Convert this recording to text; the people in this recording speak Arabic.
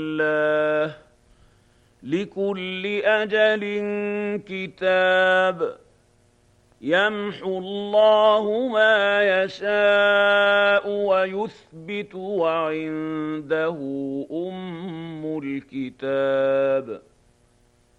الله لكل أجل كتاب يمحو الله ما يشاء ويثبت وعنده أم الكتاب